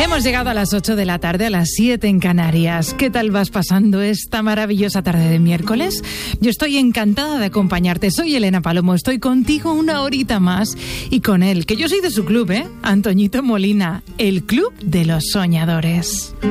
Hemos llegado a las 8 de la tarde, a las 7 en Canarias. ¿Qué tal vas pasando esta maravillosa tarde de miércoles? Yo estoy encantada de acompañarte. Soy Elena Palomo, estoy contigo una horita más y con él, que yo soy de su club, Antoñito Molina, el Club de los Soñadores.